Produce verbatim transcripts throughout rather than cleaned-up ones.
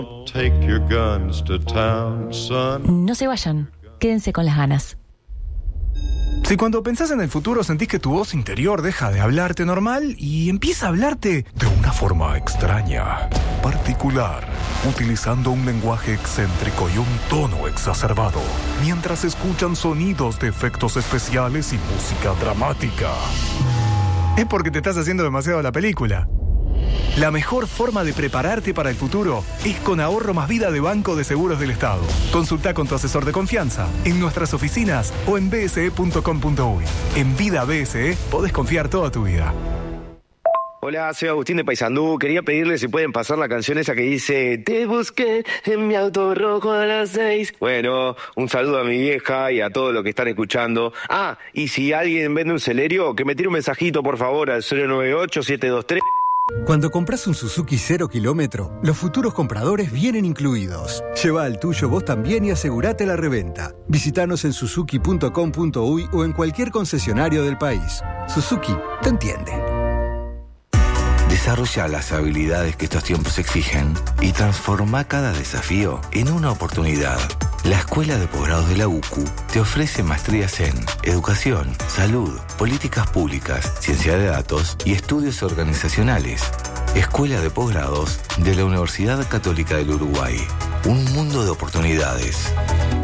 Take your guns to town, son. No se vayan, quédense con las ganas. Si cuando pensás en el futuro sentís que tu voz interior deja de hablarte normal y empieza a hablarte de una forma extraña, particular, utilizando un lenguaje excéntrico y un tono exacerbado, mientras escuchan sonidos de efectos especiales y música dramática, es porque te estás haciendo demasiado la película. La mejor forma de prepararte para el futuro es con Ahorro Más Vida de Banco de Seguros del Estado. Consulta con tu asesor de confianza en nuestras oficinas o en b s e punto com punto u y. En Vida B S E podés confiar toda tu vida. Hola, soy Agustín de Paysandú. Quería pedirle si pueden pasar la canción esa que dice te busqué en mi auto rojo a las seis. Bueno, un saludo a mi vieja y a todos los que están escuchando. Ah, y si alguien vende un Celerio, que me tire un mensajito por favor al cero nueve ocho siete dos tres. Cuando compras un Suzuki cero kilómetro, los futuros compradores vienen incluidos. Lleva al tuyo vos también y asegurate la reventa. Visítanos en suzuki punto com punto u y o en cualquier concesionario del país. Suzuki te entiende. Desarrolla las habilidades que estos tiempos exigen y transforma cada desafío en una oportunidad. La Escuela de Posgrados de la U C U te ofrece maestrías en Educación, Salud, Políticas Públicas, Ciencia de Datos y Estudios Organizacionales. Escuela de Posgrados de la Universidad Católica del Uruguay. Un mundo de oportunidades.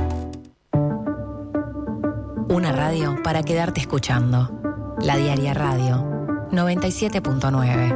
Una radio para quedarte escuchando. La Diaria Radio, noventa y siete punto nueve.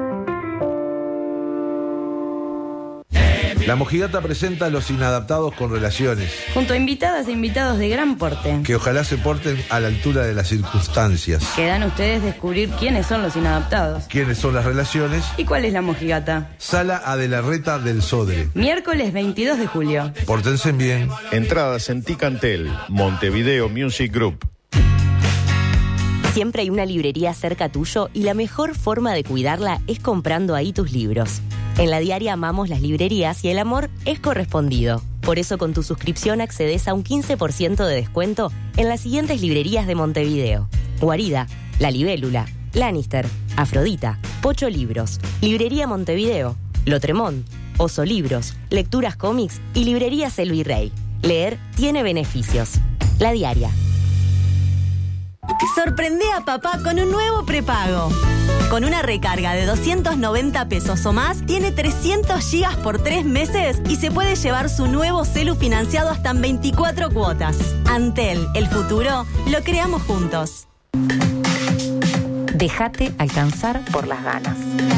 La Mojigata presenta a Los Inadaptados con Relaciones, junto a invitadas e invitados de gran porte, que ojalá se porten a la altura de las circunstancias. Quedan ustedes descubrir quiénes son los inadaptados, quiénes son las relaciones y cuál es la mojigata. Sala Adelarreta del Sodre, miércoles veintidós de julio. Pórtense bien. Entradas en Ticantel, Montevideo Music Group. Siempre hay una librería cerca tuyo y la mejor forma de cuidarla es comprando ahí tus libros. En La Diaria amamos las librerías y el amor es correspondido. Por eso con tu suscripción accedes a un quince por ciento de descuento en las siguientes librerías de Montevideo: Guarida, La Libélula, Lannister, Afrodita, Pocho Libros, Librería Montevideo, Lotremont, Oso Libros, Lecturas Cómics y Librerías El Virrey. Leer tiene beneficios. La Diaria. Sorprende a papá con un nuevo prepago. Con una recarga de doscientos noventa pesos o más, tiene trescientos gigas por tres meses y se puede llevar su nuevo celu financiado hasta en veinticuatro cuotas. Antel, el futuro, lo creamos juntos. Déjate alcanzar por las ganas.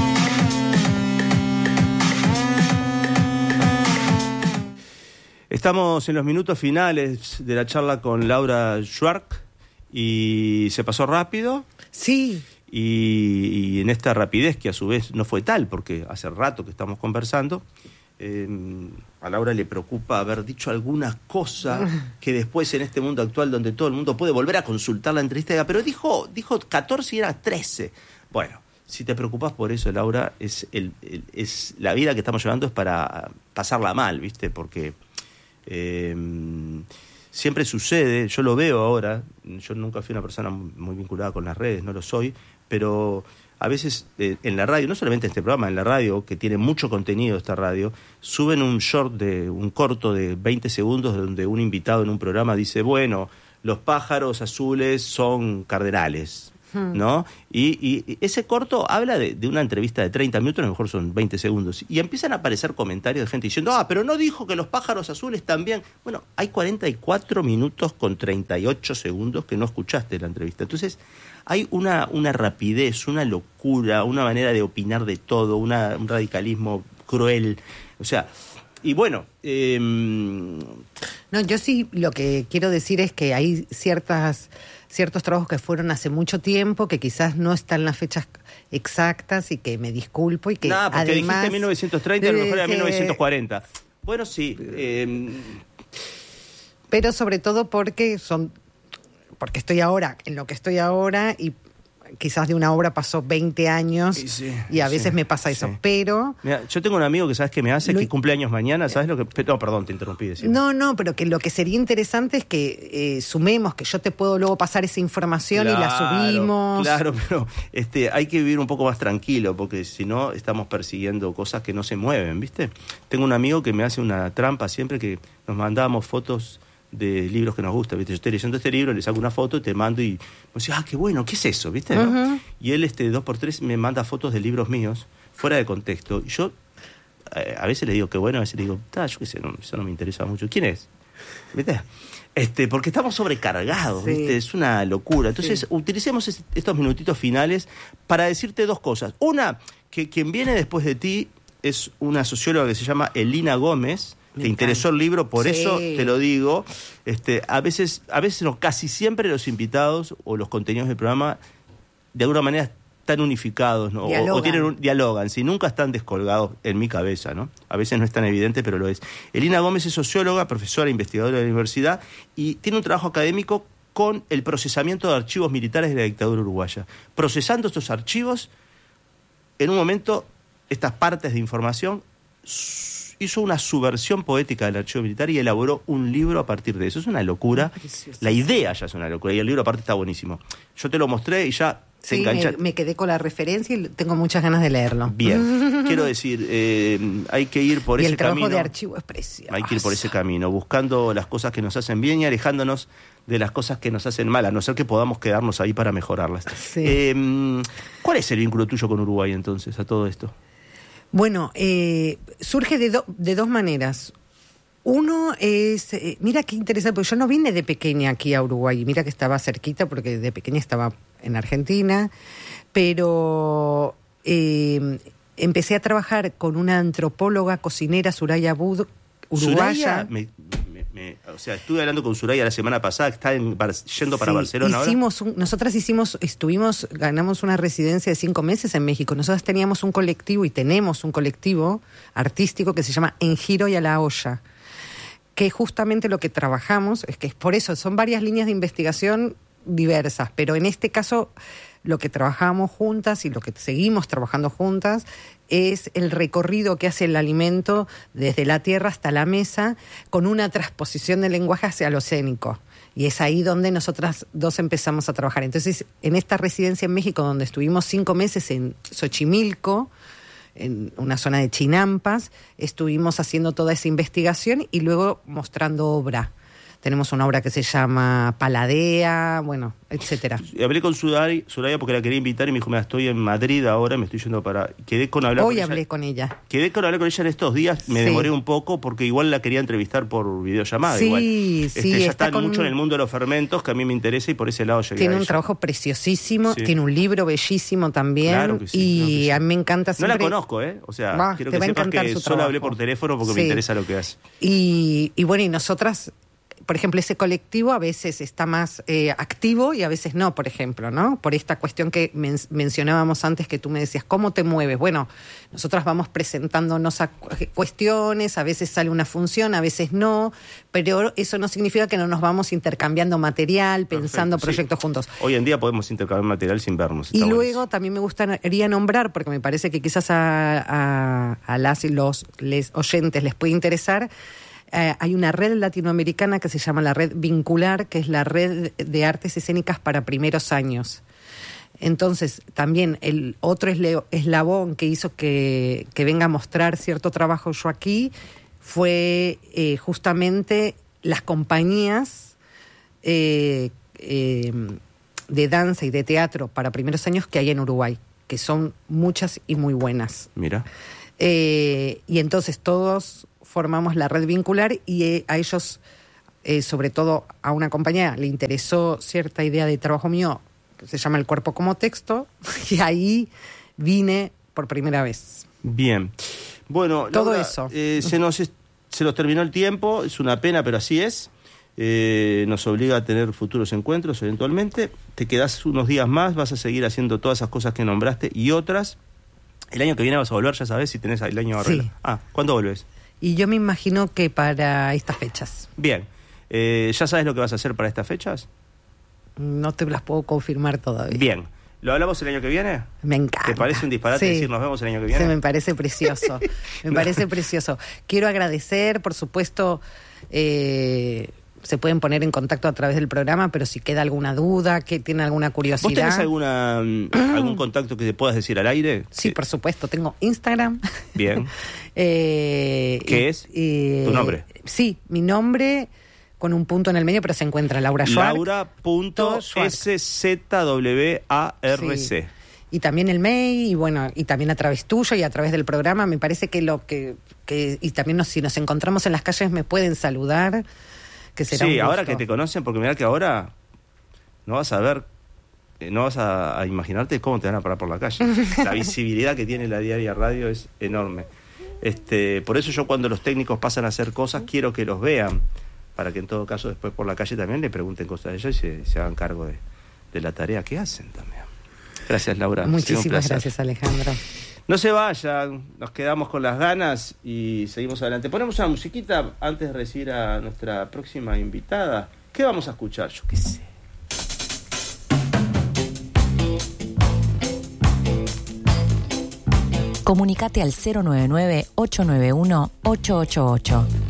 Estamos en los minutos finales de la charla con Laura Schwark y se pasó rápido. Sí. Y, y en esta rapidez, que a su vez no fue tal, porque hace rato que estamos conversando, eh, a Laura le preocupa haber dicho alguna cosa que después en este mundo actual donde todo el mundo puede volver a consultar la entrevista, pero dijo, dijo catorce y era trece. Bueno, si te preocupas por eso, Laura, es, el, el, es la vida que estamos llevando es para pasarla mal, ¿viste? Porque eh, siempre sucede, yo lo veo ahora, yo nunca fui una persona muy vinculada con las redes, no lo soy, pero a veces eh, en la radio, no solamente en este programa, en la radio, que tiene mucho contenido esta radio, suben un short, de un corto de veinte segundos donde un invitado en un programa dice, bueno, los pájaros azules son cardenales, hmm. ¿no? Y, y ese corto habla de, de una entrevista de treinta minutos, a lo mejor son veinte segundos, y empiezan a aparecer comentarios de gente diciendo, ah, pero no dijo que los pájaros azules también. Bueno, hay cuarenta y cuatro minutos con treinta y ocho segundos que no escuchaste la entrevista. Entonces, hay una, una rapidez, una locura, una manera de opinar de todo, una, un radicalismo cruel. O sea, y bueno... Eh... No, yo sí lo que quiero decir es que hay ciertas ciertos trabajos que fueron hace mucho tiempo, que quizás no están las fechas exactas y que me disculpo y que no, porque además... dijiste mil novecientos treinta, a lo mejor era mil novecientos cuarenta. Bueno, sí. Eh... Pero sobre todo porque son... porque estoy ahora en lo que estoy ahora y quizás de una obra pasó veinte años sí, sí, y a veces sí, me pasa eso, sí. pero... Mira, yo tengo un amigo que sabes que me hace, Lo... que cumple años mañana, ¿sabes lo que...? No, perdón, te interrumpí. Decime. No, no, pero que lo que sería interesante es que eh, sumemos, que yo te puedo luego pasar esa información claro, y la subimos. Claro, pero este, hay que vivir un poco más tranquilo, porque si no estamos persiguiendo cosas que no se mueven, ¿viste? Tengo un amigo que me hace una trampa siempre, que nos mandábamos fotos de libros que nos gustan, ¿viste? Yo estoy leyendo este libro, le saco una foto, te mando y me dice, ah, qué bueno, ¿qué es eso? ¿Viste? ¿No? Uh-huh. Y él, este, dos por tres, me manda fotos de libros míos, fuera de contexto. Y yo, eh, a veces le digo, qué bueno, a veces le digo, ah, yo qué sé, no, eso no me interesa mucho. ¿Quién es? ¿Viste? Este, porque estamos sobrecargados, sí. ¿Viste? Es una locura. Entonces, sí. utilicemos es, estos minutitos finales para decirte dos cosas. Una, que quien viene después de ti es una socióloga que se llama Elina Gómez. Te interesó el libro, por sí. eso te lo digo. Este, a veces, a veces no, casi siempre los invitados o los contenidos del programa de alguna manera están unificados, ¿no? O, o tienen un, dialogan, si nunca están descolgados en mi cabeza, ¿no? A veces no es tan evidente, pero lo es. Elina Gómez es socióloga, profesora, investigadora de la universidad y tiene un trabajo académico con el procesamiento de archivos militares de la dictadura uruguaya. Procesando estos archivos, en un momento, estas partes de información, hizo una subversión poética del archivo militar y elaboró un libro a partir de eso. Es una locura. La idea ya es una locura y el libro aparte está buenísimo. Yo te lo mostré y ya se sí, engancha. Me, me quedé con la referencia y tengo muchas ganas de leerlo. Bien, quiero decir, eh, hay que ir por y ese el trabajo camino. de archivo es precioso. Hay que ir por ese camino, buscando las cosas que nos hacen bien y alejándonos de las cosas que nos hacen mal, a no ser que podamos quedarnos ahí para mejorarlas. Sí. Eh, ¿Cuál es el vínculo tuyo con Uruguay entonces, a todo esto? Bueno, eh, surge de, do, de dos maneras. Uno es, eh, mira qué interesante, porque yo no vine de pequeña aquí a Uruguay, mira que estaba cerquita porque de pequeña estaba en Argentina, pero eh, empecé a trabajar con una antropóloga cocinera, Suraya Abud, uruguaya. Suraya, me, me, me, o sea, estuve hablando con Suraya la semana pasada, que está en, yendo para sí, Barcelona hicimos ahora. Un, nosotras hicimos, estuvimos, ganamos una residencia de cinco meses en México. Nosotras teníamos un colectivo y tenemos un colectivo artístico que se llama En Giro y a la Olla, que justamente lo que trabajamos, es que es por eso, son varias líneas de investigación diversas, pero en este caso lo que trabajamos juntas y lo que seguimos trabajando juntas es el recorrido que hace el alimento desde la tierra hasta la mesa con una transposición del lenguaje hacia lo escénico. Y es ahí donde nosotras dos empezamos a trabajar. Entonces, en esta residencia en México, donde estuvimos cinco meses en Xochimilco, en una zona de Chinampas, estuvimos haciendo toda esa investigación y luego mostrando obra. Tenemos una obra que se llama Paladea, bueno, etcétera. Hablé con Suraya, Suraya porque la quería invitar y me dijo, mira, estoy en Madrid ahora, me estoy yendo para... Quedé con hablar Hoy con hablé ella. con ella. Quedé con hablar con ella en estos días, me sí. demoré un poco porque igual la quería entrevistar por videollamada. Sí, igual. sí. Este, ella está, está con... mucho en el mundo de los fermentos, que a mí me interesa y por ese lado llegué Tiene a un ella. trabajo preciosísimo, sí. Tiene un libro bellísimo también. Claro que sí, y claro que sí. a mí me encanta siempre... No la conozco, ¿eh? O sea, Va, quiero te que va a sepas encantar que su solo trabajo. hablé por teléfono porque sí. me interesa lo que hace. Y, y bueno, y nosotras... Por ejemplo, ese colectivo a veces está más eh, activo y a veces no, por ejemplo, ¿no? Por esta cuestión que men- mencionábamos antes, que tú me decías, ¿cómo te mueves? Bueno, nosotras vamos presentándonos a cu- cuestiones, a veces sale una función, a veces no, pero eso no significa que no nos vamos intercambiando material, pensando Perfecto, proyectos sí. juntos. Hoy en día podemos intercambiar material sin vernos. Y luego buenísimo. También me gustaría nombrar, porque me parece que quizás a, a, a las y los les oyentes les puede interesar. Eh, hay una red latinoamericana que se llama la Red Vincular, que es la red de artes escénicas para primeros años. Entonces, también el otro eslabón que hizo que, que venga a mostrar cierto trabajo yo aquí fue eh, justamente las compañías eh, eh, de danza y de teatro para primeros años que hay en Uruguay, que son muchas y muy buenas. Mira. Eh, y entonces todos... formamos la red vincular y eh, a ellos, eh, sobre todo a una compañía, le interesó cierta idea de trabajo mío que se llama El Cuerpo como Texto, y ahí vine por primera vez. Bien. Bueno, todo Laura, eso. Eh, se, nos, se nos terminó el tiempo, es una pena, pero así es. Eh, nos obliga a tener futuros encuentros eventualmente. Te quedás unos días más, vas a seguir haciendo todas esas cosas que nombraste y otras. El año que viene vas a volver, ya sabes, si tenés el año arreglado. Sí. Ah, ¿cuándo volvés? Y yo me imagino que para estas fechas. Bien. Eh, ¿Ya sabes lo que vas a hacer para estas fechas? No te las puedo confirmar todavía. Bien. ¿Lo hablamos el año que viene? Me encanta. ¿Te parece un disparate Sí. decir nos vemos el año que viene? Sí, me parece precioso. Me No. parece precioso. Quiero agradecer, por supuesto, eh, se pueden poner en contacto a través del programa, pero si queda alguna duda, que tiene alguna curiosidad. ¿Vos tenés alguna, mm, algún contacto que te puedas decir al aire? Sí, por supuesto. Tengo Instagram. Bien. Eh, ¿Qué y- es? y- ¿Tu nombre? Sí, mi nombre con un punto en el medio, pero se encuentra Laura Schwark. Laura.S Z W A R C. Sí. Y también el mail, y bueno, y también a través tuyo y a través del programa. Me parece que lo que... que y también nos, si nos encontramos en las calles me pueden saludar, que será un Sí, gusto. ahora que te conocen, porque mirá que ahora no vas a ver, eh, no vas a, a imaginarte cómo te van a parar por la calle. La visibilidad que tiene la Diaria Radio es enorme. Este, por eso yo cuando los técnicos pasan a hacer cosas, quiero que los vean, para que en todo caso después por la calle también le pregunten cosas a ellos y se, se hagan cargo de, de la tarea que hacen también. Gracias, Laura. Ha sido un Muchísimas placer. gracias, Alejandro. No se vayan, nos quedamos con las ganas y seguimos adelante. Ponemos una musiquita antes de recibir a nuestra próxima invitada. ¿Qué vamos a escuchar? Yo qué sé. Comunicate al cero nueve nueve, ocho nueve uno, ocho ocho ocho.